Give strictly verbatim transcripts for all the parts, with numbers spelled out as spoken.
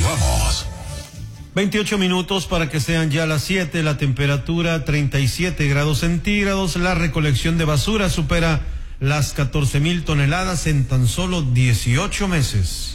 Continuamos. veintiocho minutos para que sean ya las siete, la temperatura treinta y siete grados centígrados, la recolección de basura supera las catorce mil toneladas en tan solo dieciocho meses.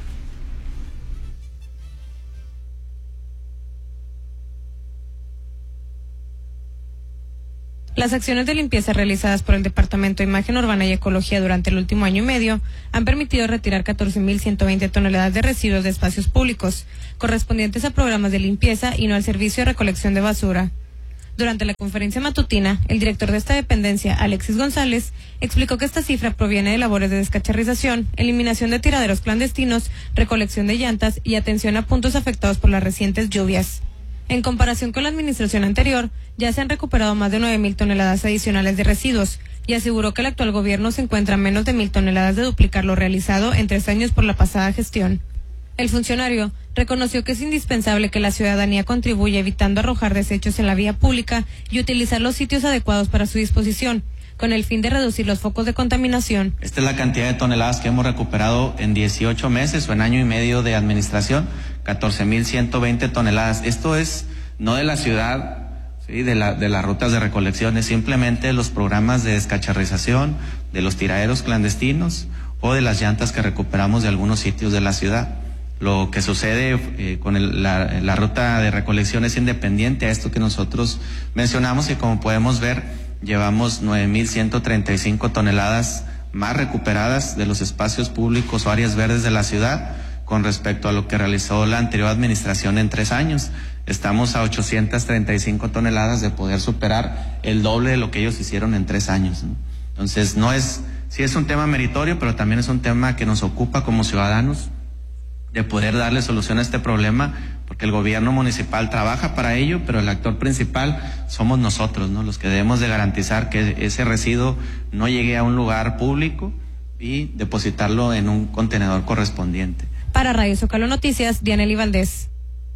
Las acciones de limpieza realizadas por el Departamento de Imagen Urbana y Ecología durante el último año y medio han permitido retirar catorce mil ciento veinte toneladas de residuos de espacios públicos, correspondientes a programas de limpieza y no al servicio de recolección de basura. Durante la conferencia matutina, el director de esta dependencia, Alexis González, explicó que esta cifra proviene de labores de descacharrización, eliminación de tiraderos clandestinos, recolección de llantas y atención a puntos afectados por las recientes lluvias. En comparación con la administración anterior, ya se han recuperado más de nueve mil toneladas adicionales de residuos y aseguró que el actual gobierno se encuentra a menos de mil toneladas de duplicar lo realizado en tres años por la pasada gestión. El funcionario reconoció que es indispensable que la ciudadanía contribuya evitando arrojar desechos en la vía pública y utilizar los sitios adecuados para su disposición, con el fin de reducir los focos de contaminación. Esta es la cantidad de toneladas que hemos recuperado en dieciocho meses o en año y medio de administración, catorce mil ciento veinte toneladas. Esto es no de la ciudad, sí, de, la, de las rutas de recolección, es simplemente los programas de descacharrización, de los tiraderos clandestinos o de las llantas que recuperamos de algunos sitios de la ciudad. Lo que sucede eh, con el, la, la ruta de recolección es independiente a esto que nosotros mencionamos y como podemos ver, llevamos nueve mil ciento treinta y cinco toneladas más recuperadas de los espacios públicos o áreas verdes de la ciudad con respecto a lo que realizó la anterior administración en tres años. Estamos a ochocientas treinta y cinco toneladas de poder superar el doble de lo que ellos hicieron en tres años, ¿no? Entonces, no es, sí es un tema meritorio, pero también es un tema que nos ocupa como ciudadanos de poder darle solución a este problema, porque el gobierno municipal trabaja para ello, pero el actor principal somos nosotros, ¿no? Los que debemos de garantizar que ese residuo no llegue a un lugar público y depositarlo en un contenedor correspondiente. Para Radio Zócalo Noticias, Dianely Valdés.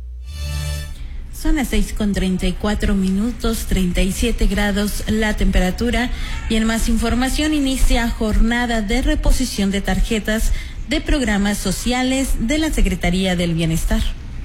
Son las seis con treinta y cuatro minutos, treinta y siete grados la temperatura. Y en más información, inicia jornada de reposición de tarjetas de programas sociales de la Secretaría del Bienestar.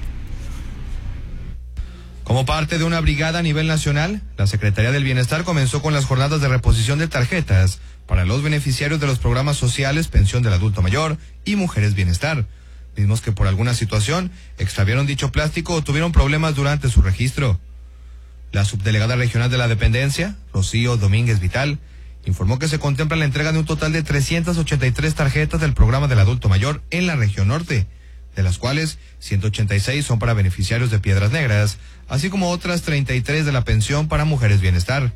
Como parte de una brigada a nivel nacional, la Secretaría del Bienestar comenzó con las jornadas de reposición de tarjetas para los beneficiarios de los programas sociales Pensión del Adulto Mayor y Mujeres Bienestar, mismos que por alguna situación extraviaron dicho plástico o tuvieron problemas durante su registro. La subdelegada regional de la dependencia, Rocío Domínguez Vital, informó que se contempla la entrega de un total de trescientas ochenta y tres tarjetas del programa del adulto mayor en la región norte, de las cuales ciento ochenta y seis son para beneficiarios de Piedras Negras, así como otras treinta y tres de la pensión para Mujeres Bienestar.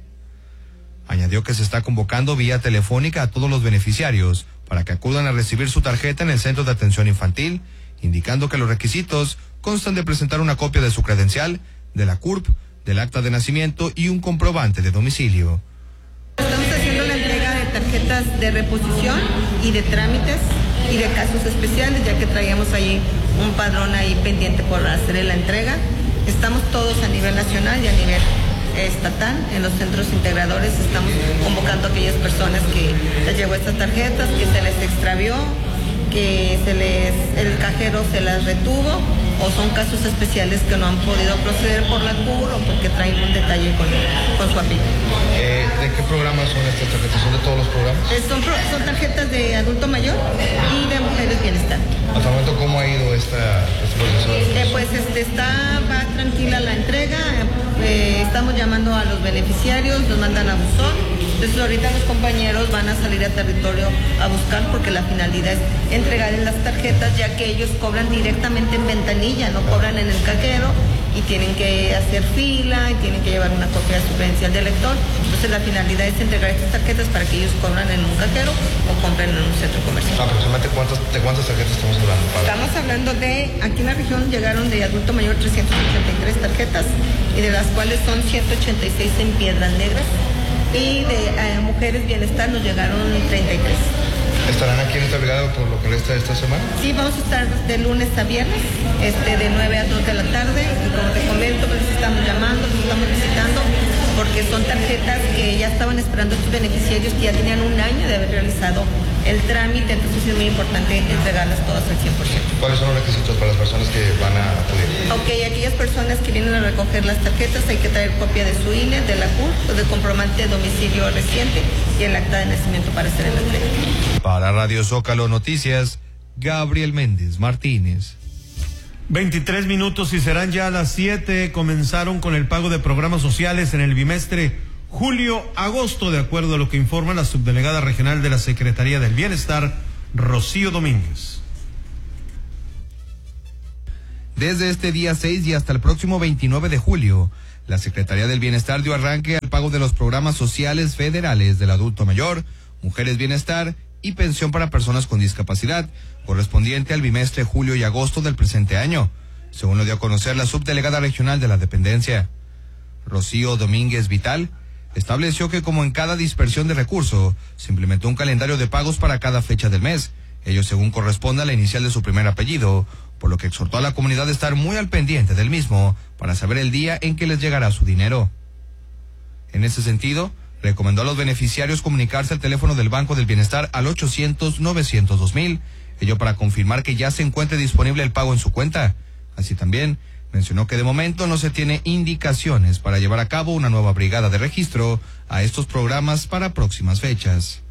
Añadió que se está convocando vía telefónica a todos los beneficiarios para que acudan a recibir su tarjeta en el Centro de Atención Infantil, indicando que los requisitos constan de presentar una copia de su credencial, de la C U R P, del acta de nacimiento y un comprobante de domicilio. Estamos haciendo la entrega de tarjetas de reposición y de trámites y de casos especiales, ya que traíamos ahí un padrón ahí pendiente por hacer la entrega. Estamos todos a nivel nacional y a nivel estatal, en los centros integradores estamos convocando a aquellas personas que les llegó estas tarjetas, que se les extravió, que se les, el cajero se las retuvo, o son casos especiales que no han podido proceder por la C U R o porque traen un detalle con, con su apellido. Eh, ¿De qué programas son estas tarjetas? ¿Son de todos los programas? Eh, son, son tarjetas de adulto mayor y de Mujeres Bienestar. Hasta el momento, ¿cómo ha ido esta, este proceso? Eh, pues este, está, va tranquila la entrega, eh, estamos llamando a los beneficiarios, nos mandan a buzón, entonces ahorita los compañeros van a salir a territorio a buscar porque la finalidad es entregar las tarjetas, ya que ellos cobran directamente en ventanilla, no cobran en el cajero y tienen que hacer fila y tienen que llevar una copia de su credencial de lector. Entonces la finalidad es entregar estas tarjetas para que ellos cobran en un cajero o compren en un centro comercial. ¿Aproximadamente cuántas, de cuántas tarjetas estamos hablando? Para... Estamos hablando de, aquí en la región llegaron de adulto mayor trescientas ochenta y tres tarjetas y de las cuales son ciento ochenta y seis en Piedras Negras y de eh, Mujeres Bienestar nos llegaron treinta y tres. ¿Estarán aquí en esta brigada por lo que resta de esta semana? Sí, vamos a estar de lunes a viernes, este, de nueve a dos de la tarde, y como te comento, pues estamos llamando, los estamos visitando, porque son tarjetas que ya estaban esperando estos beneficiarios que ya tenían un año de haber realizado el trámite, entonces es muy importante entregarlas todas al cien por ciento. ¿Cuáles son los requisitos para las personas que van a acudir? Ok, aquellas personas que vienen a recoger las tarjetas hay que traer copia de su I N E, de la C U R, de comprobante de domicilio reciente y el acta de nacimiento para hacer el entrega. Para Radio Zócalo Noticias, Gabriel Méndez Martínez. veintitrés minutos y serán ya a las siete. Comenzaron con el pago de programas sociales en el bimestre julio-agosto, de acuerdo a lo que informa la subdelegada regional de la Secretaría del Bienestar, Rocío Domínguez. Desde este día seis y hasta el próximo veintinueve de julio, la Secretaría del Bienestar dio arranque al pago de los programas sociales federales del adulto mayor, Mujeres Bienestar y Pensión para Personas con Discapacidad, correspondiente al bimestre julio y agosto del presente año, según lo dio a conocer la subdelegada regional de la dependencia. Rocío Domínguez Vital estableció que, como en cada dispersión de recurso, se implementó un calendario de pagos para cada fecha del mes, ello según corresponda a la inicial de su primer apellido, por lo que exhortó a la comunidad a estar muy al pendiente del mismo para saber el día en que les llegará su dinero. En ese sentido, recomendó a los beneficiarios comunicarse al teléfono del Banco del Bienestar al ochocientos novecientos dos mil, ello para confirmar que ya se encuentre disponible el pago en su cuenta. Así también mencionó que de momento no se tiene indicaciones para llevar a cabo una nueva brigada de registro a estos programas para próximas fechas.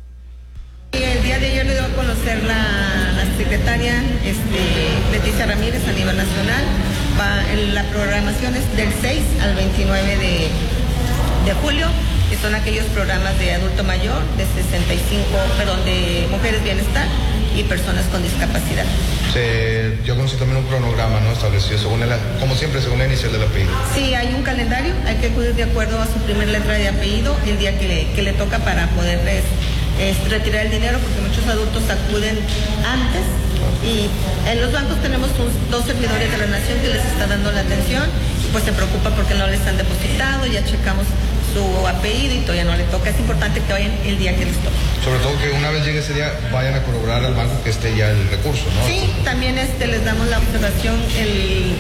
El día de ayer le dio a conocer la, la secretaria este, Leticia Ramírez a nivel nacional. Va, en la programación es del seis al veintinueve de, de julio, que son aquellos programas de adulto mayor, de sesenta y cinco, perdón, de Mujeres Bienestar y personas con discapacidad. Se, yo conocí también un cronograma, ¿no? Establecido, según el, como siempre, según la inicial del apellido. Sí, hay un calendario, hay que acudir de acuerdo a su primer letra de apellido el día que le, que le toca para poderles es, retirar el dinero, porque muchos adultos acuden antes y en los bancos tenemos un, dos servidores de la nación que les está dando la atención y pues se preocupa porque no les han depositado, ya checamos su apellido y todavía no le toca. Es importante que vayan el día que les toque. Sobre todo que una vez llegue ese día vayan a corroborar al banco que esté ya el recurso, ¿no? Sí, también este, les damos la observación, el,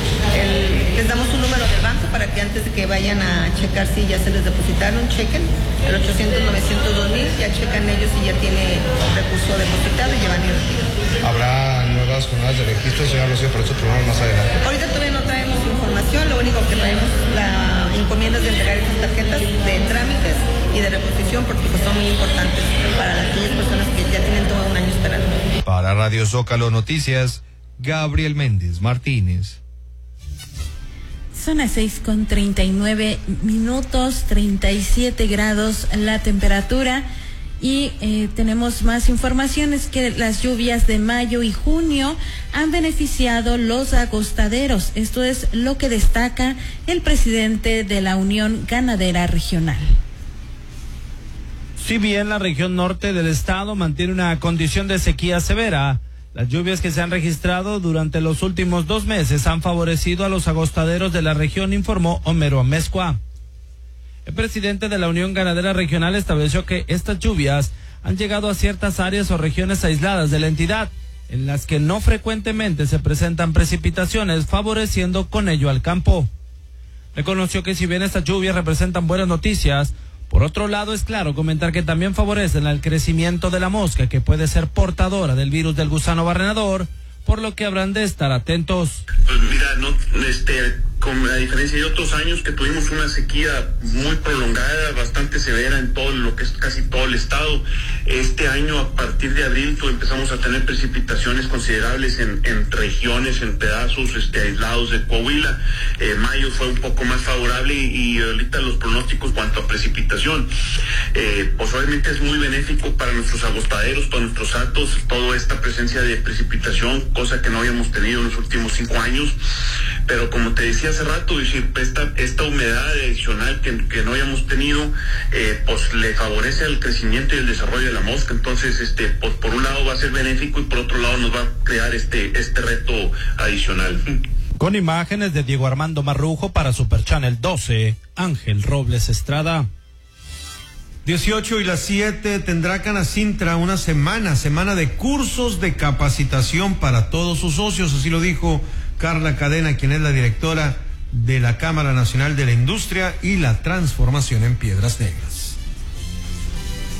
el, les damos un número del banco para que antes de que vayan a checar si ya se les depositaron, chequen el ochocientos novecientos dos mil, ya checan ellos si ya tiene recurso depositado y llevan el retiro. ¿Habrá nuevas jornadas de registro, señor Rocío, para estos programas más adelante? Ahorita todavía no traemos información, lo único que traemos la encomienda es de entregar estas tarjetas de trámites y de reposición, porque pues, son muy importantes para aquellas personas que ya tienen todo un año esperando. Para Radio Zócalo Noticias, Gabriel Méndez Martínez. Son las seis con treinta y nueve minutos, treinta y siete grados la temperatura. Y eh, tenemos más informaciones que las lluvias de mayo y junio han beneficiado los agostaderos. Esto es lo que destaca el presidente de la Unión Ganadera Regional. Si bien la región norte del estado mantiene una condición de sequía severa, las lluvias que se han registrado durante los últimos dos meses han favorecido a los agostaderos de la región, informó Homero Amezcua. El presidente de la Unión Ganadera Regional estableció que estas lluvias han llegado a ciertas áreas o regiones aisladas de la entidad, en las que no frecuentemente se presentan precipitaciones, favoreciendo con ello al campo. Reconoció que si bien estas lluvias representan buenas noticias, por otro lado es claro comentar que también favorecen al crecimiento de la mosca, que puede ser portadora del virus del gusano barrenador, por lo que habrán de estar atentos. Pues mira, no, este, con, a diferencia de otros años que tuvimos una sequía muy prolongada, bastante severa en todo lo que es casi todo el estado, este año a partir de abril pues, empezamos a tener precipitaciones considerables en, en regiones, en pedazos este, aislados de Coahuila. Eh, mayo fue un poco más favorable y, y ahorita los pronósticos cuanto a precipitación, eh, pues obviamente es muy benéfico para nuestros agostaderos, para nuestros hatos, toda esta presencia de precipitación, cosa que no habíamos tenido en los últimos cinco años, pero como te decía hace rato, decir, esta, esta humedad adicional que, que no habíamos tenido, eh, pues le favorece el crecimiento y el desarrollo de la mosca. Entonces, este, pues por un lado va a ser benéfico y por otro lado nos va a crear este, este reto adicional. Con imágenes de Diego Armando Marrujo para Super Channel doce, Ángel Robles Estrada. dieciocho y las siete tendrá Canacintra una semana, semana de cursos de capacitación para todos sus socios, así lo dijo Carla Cadena, quien es la directora de la Cámara Nacional de la Industria y la Transformación en Piedras Negras.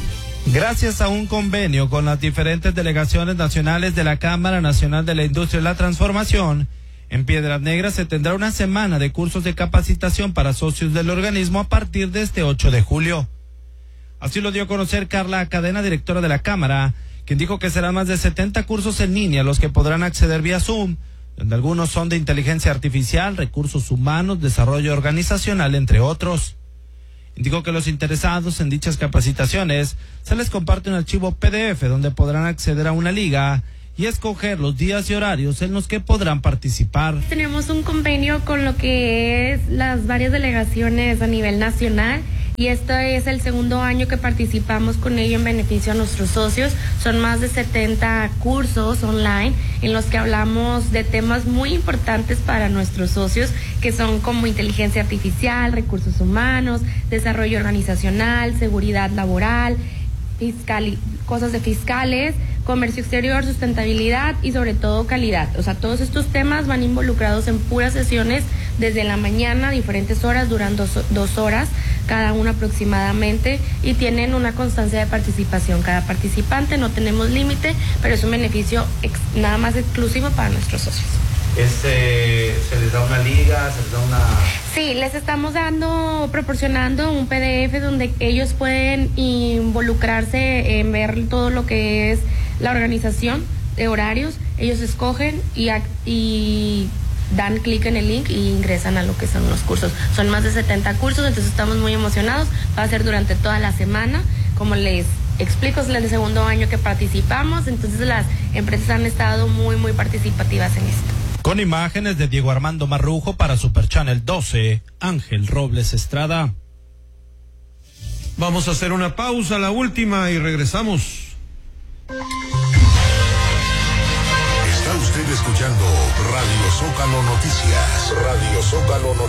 Gracias a un convenio con las diferentes delegaciones nacionales de la Cámara Nacional de la Industria y la Transformación, en Piedras Negras se tendrá una semana de cursos de capacitación para socios del organismo a partir de este ocho de julio. Así lo dio a conocer Carla Cadena, directora de la Cámara, quien dijo que serán más de setenta cursos en línea los que podrán acceder vía Zoom, donde algunos son de inteligencia artificial, recursos humanos, desarrollo organizacional, entre otros. Indicó que los interesados en dichas capacitaciones se les comparte un archivo P D F donde podrán acceder a una liga y escoger los días y horarios en los que podrán participar. Tenemos un convenio con lo que es las varias delegaciones a nivel nacional y este es el segundo año que participamos con ello en beneficio a nuestros socios. Son más de setenta cursos online en los que hablamos de temas muy importantes para nuestros socios, que son como inteligencia artificial, recursos humanos, desarrollo organizacional, seguridad laboral, fiscal, cosas de fiscales, comercio exterior, sustentabilidad y sobre todo calidad. O sea, todos estos temas van involucrados en puras sesiones desde la mañana, diferentes horas, duran dos, dos horas cada una aproximadamente, y tienen una constancia de participación cada participante. No tenemos límite, pero es un beneficio ex, nada más exclusivo para nuestros socios. Este, ¿se les da una liga? ¿Se les da una...? Sí, les estamos dando, proporcionando un P D F donde ellos pueden involucrarse en ver todo lo que es la organización de horarios. Ellos escogen y, y dan clic en el link y ingresan a lo que son los cursos. Son más de setenta cursos, entonces estamos muy emocionados. Va a ser durante toda la semana. Como les explico, es el segundo año que participamos, entonces las empresas han estado muy, muy participativas en esto. Con imágenes de Diego Armando Marrujo para Super Channel doce, Ángel Robles Estrada. Vamos a hacer una pausa, la última, y regresamos. Está usted escuchando Radio Zócalo Noticias. Radio Zócalo Noticias.